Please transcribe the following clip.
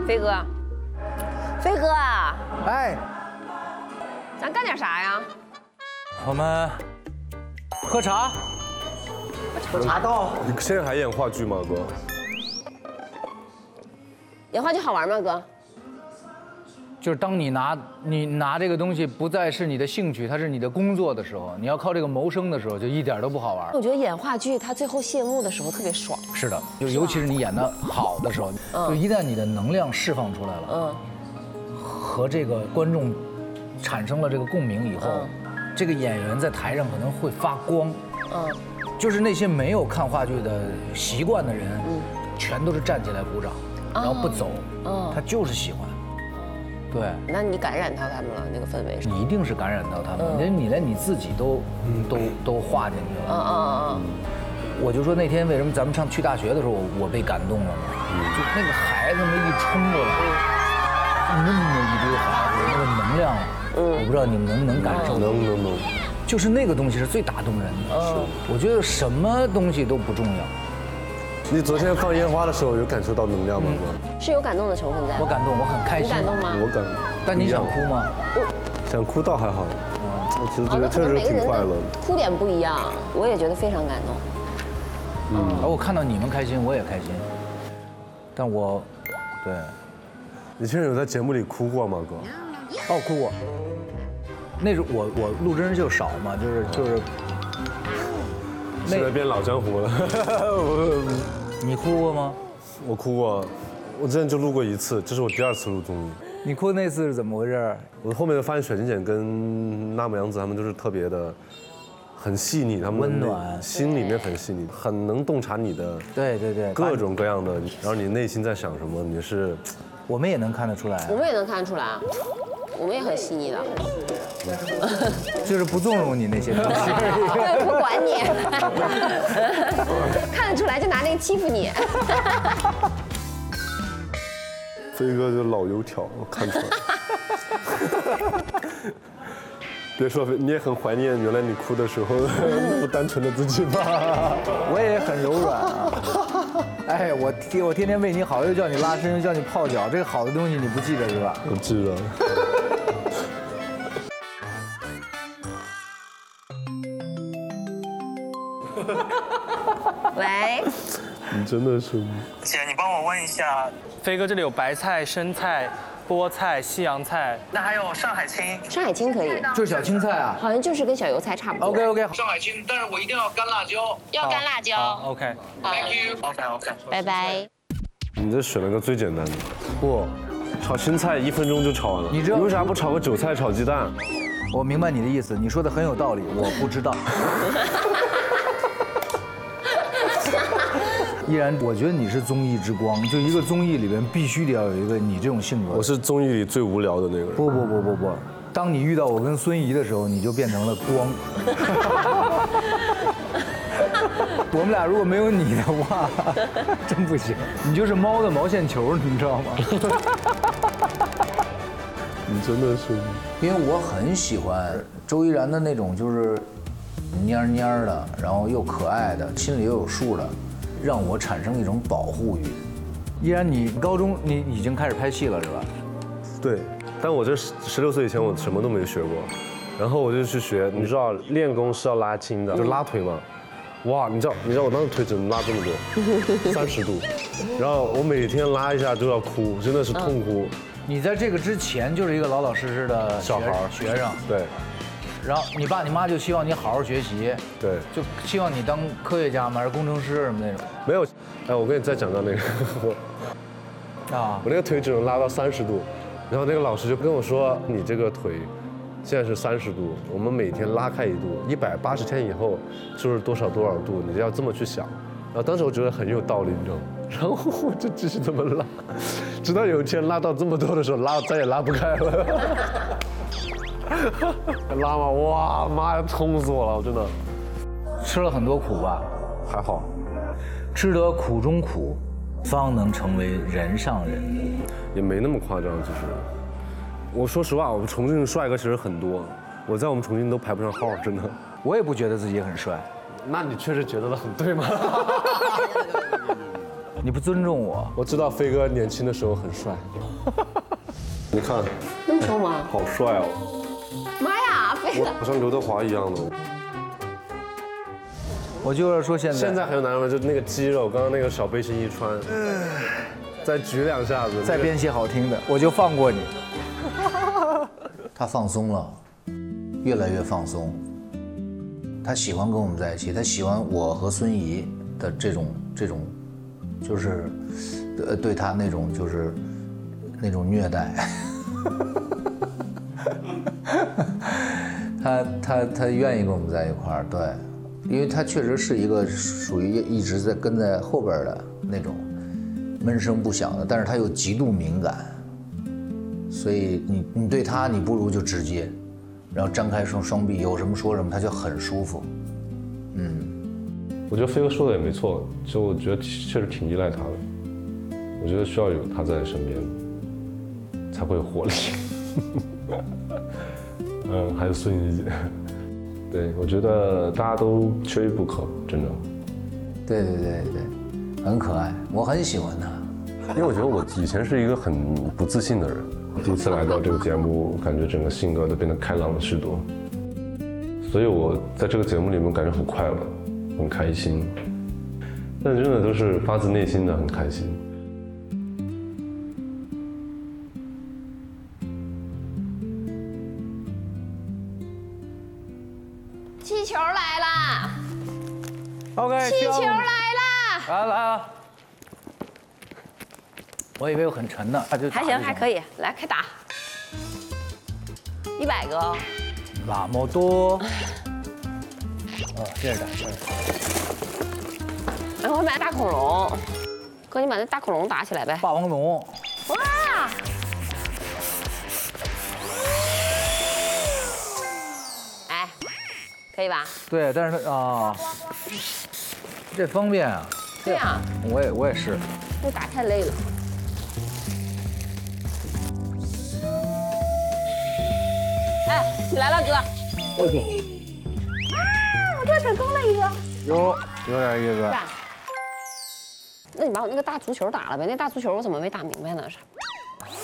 飞哥，飞哥， 哎， 咱干点啥呀？ 我们喝茶。 茶到。 你现在还演话剧吗，哥？ 演话剧好玩吗，哥？ 就是当你拿这个东西不再是你的兴趣，它是你的工作的时候，你要靠这个谋生的时候，就一点都不好玩。 我觉得演话剧，它最后谢幕的时候特别爽。 是的，就尤其是你演的好的时候，就一旦你的能量释放出来了，和这个观众产生了这个共鸣以后，这个演员在台上可能会发光。就是那些没有看话剧的习惯的人，全都是站起来鼓掌，然后不走，他就是喜欢。对， 那你感染到他们了，那个氛围是？ 你一定是感染到他们，你连你自己都化进去了。我就说那天为什么咱们去大学的时候，我被感动了呢？就那个孩子们一冲过来，那么一堆孩子，那个能量，我不知道你们能不能感受到？ 能。 就是那个东西是最打动人的。是，我觉得什么东西都不重要。 你昨天放烟花的时候有感受到能量吗，哥？ 是有感动的成分在。 我感动，我很开心。 你感动吗？ 我感。 但你想哭吗？ 想哭倒还好。我其实觉得确实挺快乐的。 哭点不一样，我也觉得非常感动。 而我看到你们开心，我也开心。但我，对。 你现在有在节目里哭过吗，哥？ 哦，哭过。那时候我录真人秀少嘛，就是。 现在变老江湖了。 你哭过吗？ 我哭过，我之前就录过一次，这是我第2次录综艺。 你哭那次是怎么回事？ 我后面发现水晶姐跟纳木杨子他们就是特别的，很细腻，他们温暖， 心里面很细腻，很能洞察你的对各种各样的，然后你内心在想什么，你是， 我们也能看得出来， 我们也能看得出来，我们也很细腻的， 就是不纵容你那些东西， 对，不管你，看得出来就拿那个欺负你。 飞哥就老油条，我看出来。别说，你也很怀念原来你哭的时候那么单纯的自己吧？ 我也很柔软啊。哎，我天天为你好，又叫你拉伸，又叫你泡脚，这个好的东西你不记着是吧？ 我记着。 喂， 你真的是。 姐，你帮我问一下，飞哥这里有白菜、生菜、菠菜、西洋菜，那还有上海青。 上海青可以， 就是小青菜啊， 好像就是跟小油菜差不多。 OK， 上海青，但是我一定要干辣椒。 要干辣椒。 好 OK，Thank you。OK， 拜拜。 你这选了个最简单的。 不， 炒青菜1分钟就炒完了。 你知道为啥不炒个韭菜炒鸡蛋？ 我明白你的意思，你说的很有道理，我不知道。依然，我觉得你是综艺之光，就一个综艺里边必须得要有一个你这种性格。 我是综艺里最无聊的那个人。 不，当你遇到我跟孙怡的时候，你就变成了光。我们俩如果没有你的话，真不行。你就是猫的毛线球，你知道吗？ 你真的是， 因为我很喜欢周依然的那种，就是蔫蔫的，然后又可爱的，心里又有数的，让我产生一种保护欲。依然，你高中你已经开始拍戏了是吧？ 对，但我这16岁以前我什么都没学过，然后我就去学，你知道练功是要拉筋的，就拉腿嘛。哇，你知道我当时腿只能拉这么多，30度，然后我每天拉一下就要哭，真的是痛哭。 你在这个之前就是一个老老实实的小孩学生， 对。 然后你爸你妈就希望你好好学习， 对， 就希望你当科学家嘛，还是工程师什么那种。 没有，哎，我跟你再讲到那个，我那个腿只能拉到30度，然后那个老师就跟我说，你这个腿现在是30度，我们每天拉开1度，180天以后就是多少度，你要这么去想。然后当时我觉得很有道理，你知道吗？然后我就继续这么拉，直到有一天拉到这么多的时候，再也拉不开了。拉嘛，哇妈呀，痛死我了，我真的。 吃了很多苦吧？ 还好。 吃得苦中苦，方能成为人上人。 也没那么夸张，其实。我说实话，我们重庆帅哥其实很多，我在我们重庆都排不上号，真的。 我也不觉得自己很帅。 那你确实觉得的很对吗？ 你不尊重我。 我知道飞哥年轻的时候很帅，你看， 那么说吗？ 好帅哦！ 妈呀，飞哥， 好像刘德华一样的。 我就是说现在还有男人就那个肌肉，刚刚那个小背心一穿，再举2下子， 再编些好听的，我就放过你。他放松了，越来越放松。他喜欢跟我们在一起，他喜欢我和孙怡的这种，就是，对他那种就是那种虐待。他愿意跟我们在一块儿，对，因为他确实是一个属于一直在跟在后边的那种闷声不响的，但是他又极度敏感，所以你对他，你不如就直接，然后张开双臂，有什么说什么，他就很舒服。 我觉得飞哥说的也没错，就我觉得确实挺依赖他的，我觉得需要有他在身边，才会有活力。还有孙怡姐，对，我觉得大家都缺一不可，真的。对，很可爱，我很喜欢他。因为我觉得我以前是一个很不自信的人，第一次来到这个节目，感觉整个性格都变得开朗了许多，所以我在这个节目里面感觉很快乐，很开心，但真的都是发自内心的很开心。 气球来啦 ！OK， 气球来啦！ 来了。我以为很沉呢， 还行，还可以，来开打。100个哦。 那么多。接着打。 然后我买大恐龙，哥，你把那大恐龙打起来呗。 霸王龙。 哇！哎，可以吧？ 对，但是这方便啊。 对呀。 我也是。 这打太累了。哎，你来了，哥。 OK。 我这成功了一个。 有点意思。 那你把我那个大足球打了呗？那大足球我怎么没打明白呢？